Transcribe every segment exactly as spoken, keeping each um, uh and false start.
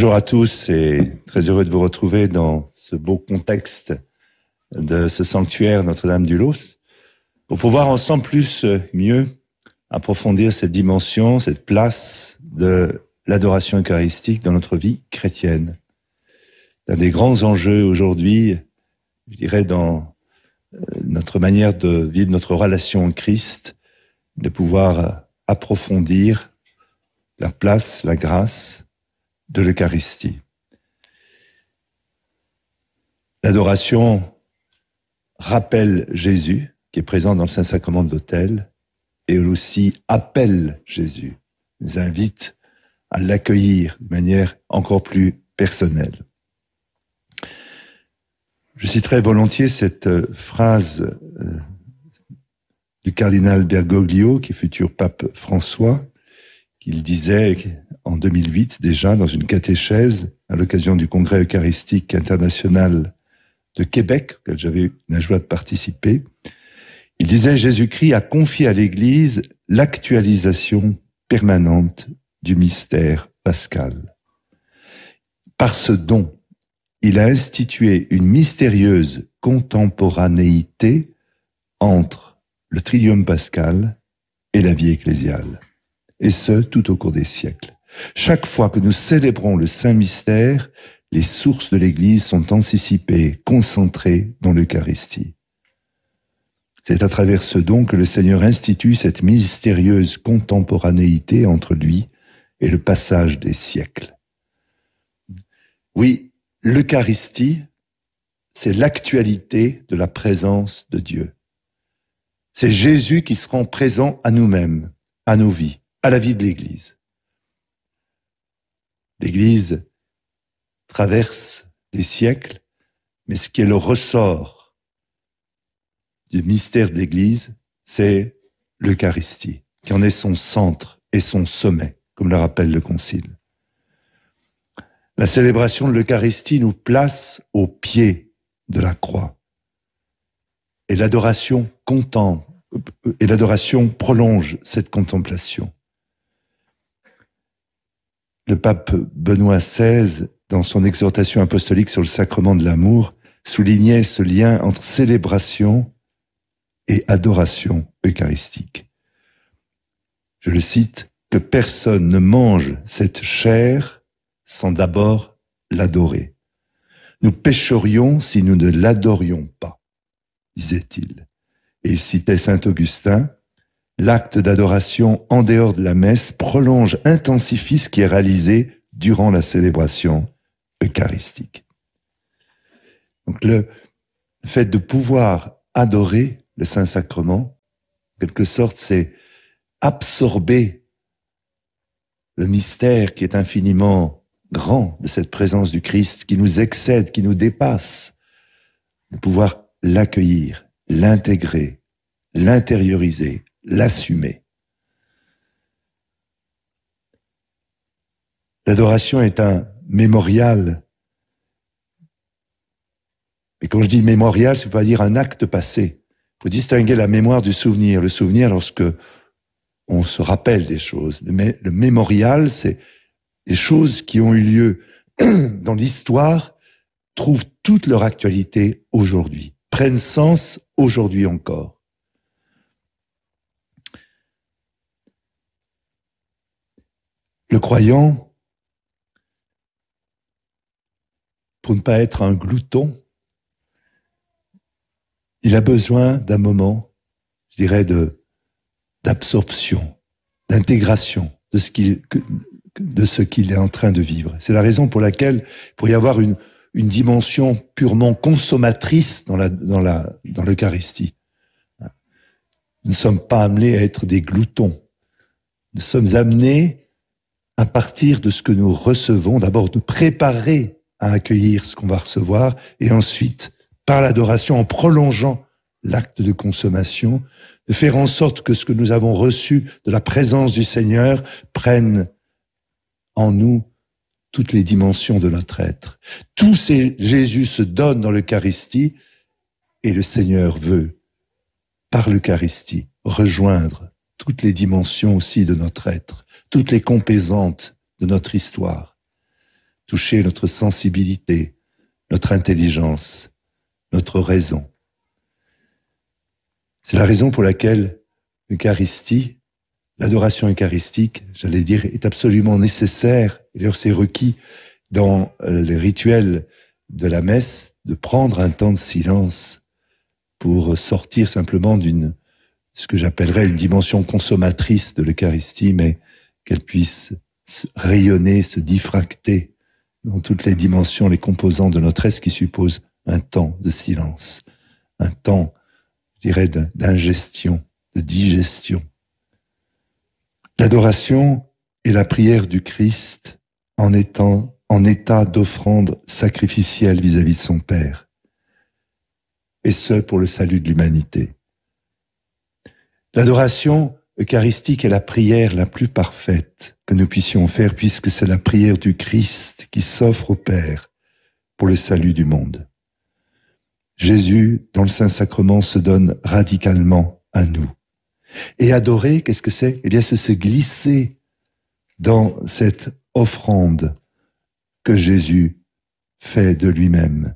Bonjour à tous et très heureux de vous retrouver dans ce beau contexte de ce sanctuaire Notre-Dame-du-Lot pour pouvoir ensemble plus mieux approfondir cette dimension, cette place de l'adoration eucharistique dans notre vie chrétienne. C'est un des grands enjeux aujourd'hui, je dirais, dans notre manière de vivre notre relation au Christ, de pouvoir approfondir la place, la grâce de l'Eucharistie. L'adoration rappelle Jésus, qui est présent dans le Saint-Sacrement de l'autel, et aussi appelle Jésus, nous invite à l'accueillir de manière encore plus personnelle. Je citerai volontiers cette phrase euh, du cardinal Bergoglio, qui est futur pape François, qu'il disait en deux mille huit déjà dans une catéchèse à l'occasion du Congrès eucharistique international de Québec, auquel j'avais eu la joie de participer. Il disait « Jésus-Christ a confié à l'Église l'actualisation permanente du mystère pascal. Par ce don, il a institué une mystérieuse contemporanéité entre le Triduum pascal et la vie ecclésiale, et ce, tout au cours des siècles. Chaque fois que nous célébrons le Saint-Mystère, les sources de l'Église sont anticipées, concentrées dans l'Eucharistie. C'est à travers ce don que le Seigneur institue cette mystérieuse contemporanéité entre lui et le passage des siècles. Oui, l'Eucharistie, c'est l'actualité de la présence de Dieu. C'est Jésus qui se rend présent à nous-mêmes, à nos vies, à la vie de l'Église. L'Église traverse les siècles, mais ce qui est le ressort du mystère de l'Église, c'est l'Eucharistie, qui en est son centre et son sommet, comme le rappelle le Concile. La célébration de l'Eucharistie nous place au pied de la croix. Et l'adoration contemple, et l'adoration prolonge cette contemplation. Le pape Benoît seize, dans son exhortation apostolique sur le sacrement de l'amour, soulignait ce lien entre célébration et adoration eucharistique. Je le cite, « Que personne ne mange cette chair sans d'abord l'adorer. Nous pécherions si nous ne l'adorions pas, disait-il. » Et il citait saint Augustin, « L'acte d'adoration en dehors de la messe prolonge, intensifie ce qui est réalisé durant la célébration eucharistique. » Donc le fait de pouvoir adorer le Saint-Sacrement, en quelque sorte, c'est absorber le mystère qui est infiniment grand de cette présence du Christ, qui nous excède, qui nous dépasse, de pouvoir l'accueillir, l'intégrer, l'intérioriser, l'assumer. L'adoration est un mémorial. Mais quand je dis mémorial, ça ne veut pas dire un acte passé. Il faut distinguer la mémoire du souvenir. Le souvenir, lorsque on se rappelle des choses. Le, mé- le mémorial, c'est des choses qui ont eu lieu dans l'histoire, trouvent toute leur actualité aujourd'hui, prennent sens aujourd'hui encore. Le croyant, pour ne pas être un glouton, il a besoin d'un moment, je dirais, de, d'absorption, d'intégration de ce qu'il, de ce qu'il est en train de vivre. C'est la raison pour laquelle il pourrait y avoir une, une dimension purement consommatrice dans la, dans la, dans l'Eucharistie. Nous ne sommes pas amenés à être des gloutons. Nous sommes amenés à partir de ce que nous recevons, d'abord nous préparer à accueillir ce qu'on va recevoir, et ensuite, par l'adoration, en prolongeant l'acte de consommation, de faire en sorte que ce que nous avons reçu de la présence du Seigneur prenne en nous toutes les dimensions de notre être. Tout ces Jésus se donne dans l'Eucharistie, et le Seigneur veut, par l'Eucharistie, rejoindre toutes les dimensions aussi de notre être, toutes les composantes de notre histoire, toucher notre sensibilité, notre intelligence, notre raison. C'est la raison pour laquelle l'Eucharistie, l'adoration eucharistique, j'allais dire, est absolument nécessaire. Et d'ailleurs, c'est requis dans les rituels de la messe de prendre un temps de silence pour sortir simplement d'une, ce que j'appellerais une dimension consommatrice de l'Eucharistie, mais qu'elle puisse rayonner, se diffracter dans toutes les dimensions, les composants de notre être qui suppose un temps de silence, un temps, je dirais, d'ingestion, de digestion. L'adoration est la prière du Christ en étant en état d'offrande sacrificielle vis-à-vis de son Père, et ce pour le salut de l'humanité. L'adoration eucharistique est la prière la plus parfaite que nous puissions faire, puisque c'est la prière du Christ qui s'offre au Père pour le salut du monde. Jésus, dans le Saint-Sacrement, se donne radicalement à nous. Et adorer, qu'est-ce que c'est? Eh bien, c'est se glisser dans cette offrande que Jésus fait de lui-même.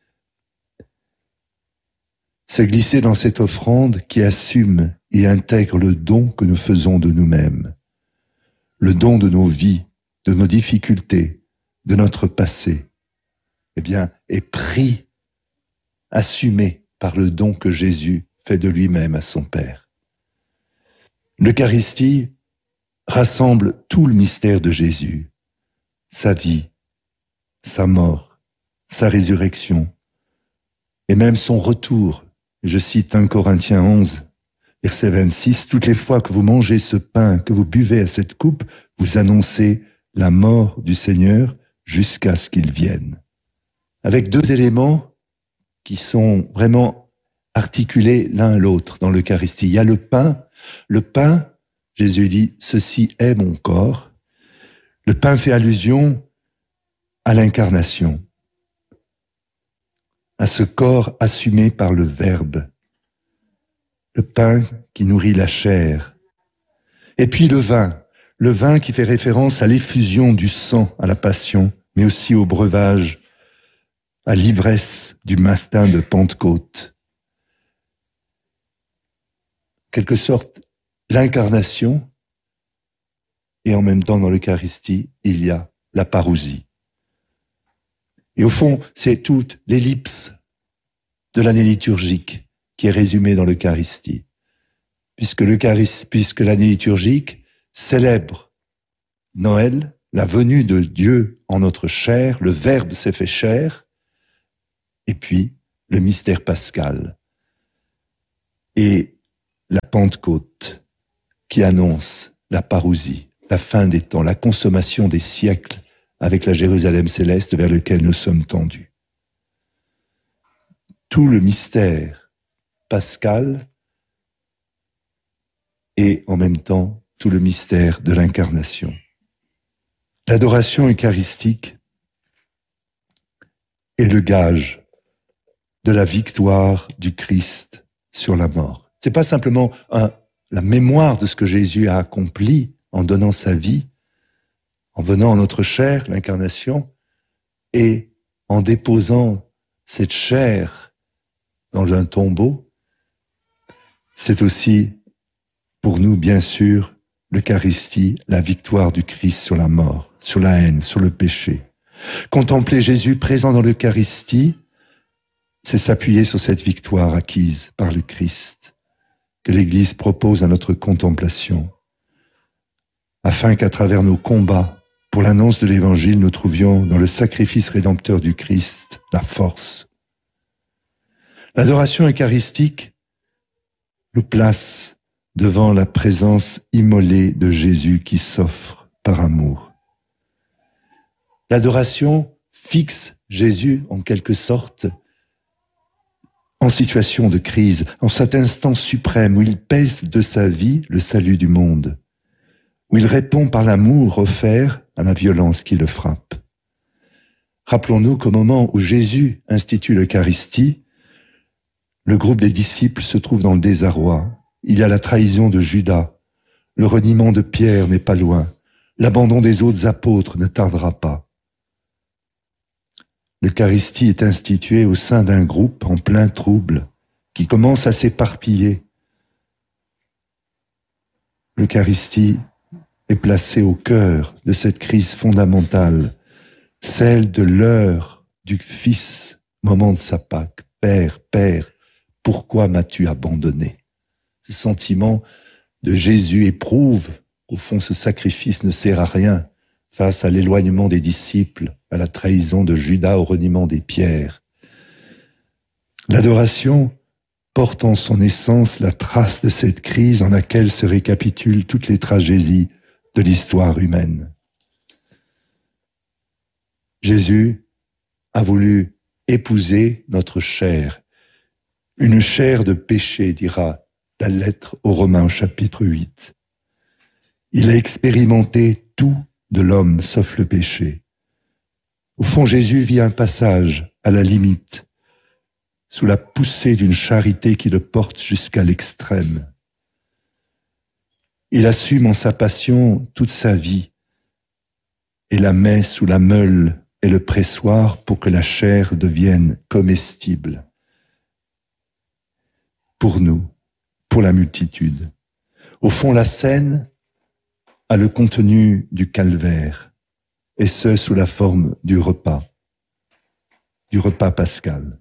Se glisser dans cette offrande qui assume et intègre le don que nous faisons de nous-mêmes, le don de nos vies, de nos difficultés, de notre passé, eh bien, est pris, assumé par le don que Jésus fait de lui-même à son Père. L'Eucharistie rassemble tout le mystère de Jésus, sa vie, sa mort, sa résurrection, et même son retour. Je cite un Corinthiens onze, verset vingt-six, « Toutes les fois que vous mangez ce pain, que vous buvez à cette coupe, vous annoncez la mort du Seigneur jusqu'à ce qu'il vienne. » Avec deux éléments qui sont vraiment articulés l'un à l'autre dans l'Eucharistie. Il y a le pain. Le pain, Jésus dit, « Ceci est mon corps ». Le pain fait allusion à l'incarnation, à ce corps assumé par le Verbe, le pain qui nourrit la chair. Et puis le vin, le vin qui fait référence à l'effusion du sang, à la passion, mais aussi au breuvage, à l'ivresse du matin de Pentecôte. Quelque sorte, l'incarnation, et en même temps dans l'Eucharistie, il y a la parousie. Et au fond, c'est toute l'ellipse de l'année liturgique qui est résumée dans l'Eucharistie. Puisque l'Eucharistie, puisque l'année liturgique célèbre Noël, la venue de Dieu en notre chair, le Verbe s'est fait chair, et puis le mystère pascal. Et la Pentecôte qui annonce la parousie, la fin des temps, la consommation des siècles, avec la Jérusalem céleste vers lequel nous sommes tendus. Tout le mystère pascal et en même temps tout le mystère de l'incarnation. L'adoration eucharistique est le gage de la victoire du Christ sur la mort. C'est pas simplement un, la mémoire de ce que Jésus a accompli en donnant sa vie, en venant en notre chair, l'incarnation, et en déposant cette chair dans un tombeau, c'est aussi, pour nous, bien sûr, l'Eucharistie, la victoire du Christ sur la mort, sur la haine, sur le péché. Contempler Jésus présent dans l'Eucharistie, c'est s'appuyer sur cette victoire acquise par le Christ, que l'Église propose à notre contemplation, afin qu'à travers nos combats, pour l'annonce de l'Évangile, nous trouvions dans le sacrifice rédempteur du Christ la force. L'adoration eucharistique nous place devant la présence immolée de Jésus qui s'offre par amour. L'adoration fixe Jésus, en quelque sorte, en situation de crise, en cet instant suprême où il pèse de sa vie le salut du monde, où il répond par l'amour offert à la violence qui le frappe. Rappelons-nous qu'au moment où Jésus institue l'Eucharistie, le groupe des disciples se trouve dans le désarroi. Il y a la trahison de Judas, le reniement de Pierre n'est pas loin, l'abandon des autres apôtres ne tardera pas. L'Eucharistie est instituée au sein d'un groupe en plein trouble qui commence à s'éparpiller. L'Eucharistie est placée au cœur de cette crise fondamentale, celle de l'heure du Fils, moment de sa Pâque. Père, Père, pourquoi m'as-tu abandonné? Ce sentiment de Jésus éprouve, au fond, ce sacrifice ne sert à rien face à l'éloignement des disciples, à la trahison de Judas, au reniement des pierres. L'adoration porte en son essence la trace de cette crise en laquelle se récapitulent toutes les tragédies de l'histoire humaine. Jésus a voulu épouser notre chair, une chair de péché, dira la lettre aux Romains au chapitre huit. Il a expérimenté tout de l'homme sauf le péché. Au fond, Jésus vit un passage à la limite, sous la poussée d'une charité qui le porte jusqu'à l'extrême. Il assume en sa passion toute sa vie et la met sous la meule et le pressoir pour que la chair devienne comestible. Pour nous, pour la multitude. Au fond, la scène a le contenu du calvaire, et ce sous la forme du repas, du repas pascal.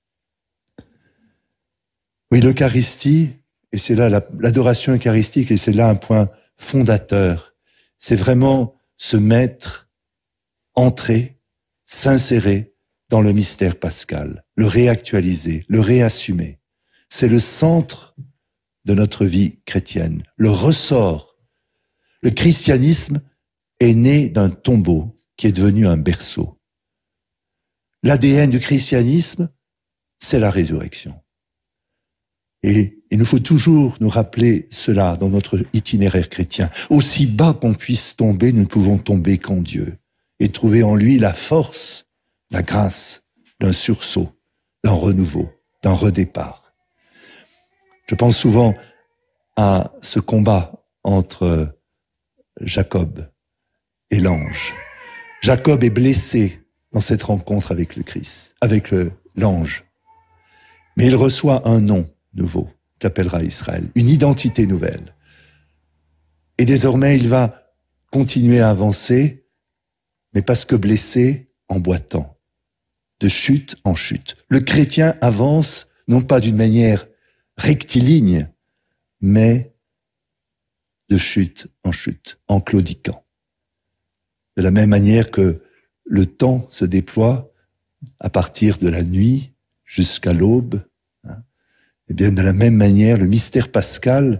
Oui, l'Eucharistie, et c'est là l'adoration eucharistique, et c'est là un point fondateur, c'est vraiment se mettre, entrer, s'insérer dans le mystère pascal, le réactualiser, le réassumer. C'est le centre de notre vie chrétienne, le ressort. Le christianisme est né d'un tombeau qui est devenu un berceau. L'A D N du christianisme, c'est la résurrection. Et il nous faut toujours nous rappeler cela dans notre itinéraire chrétien. Aussi bas qu'on puisse tomber, nous ne pouvons tomber qu'en Dieu et trouver en lui la force, la grâce d'un sursaut, d'un renouveau, d'un redépart. Je pense souvent à ce combat entre Jacob et l'ange. Jacob est blessé dans cette rencontre avec le Christ, avec le, l'ange. Mais il reçoit un nom nouveau, qu'appellera Israël, une identité nouvelle. Et désormais, il va continuer à avancer, mais parce que blessé, en boitant, de chute en chute. Le chrétien avance, non pas d'une manière rectiligne, mais de chute en chute, en claudiquant. De la même manière que le temps se déploie à partir de la nuit jusqu'à l'aube, hein, et bien de la même manière, le mystère pascal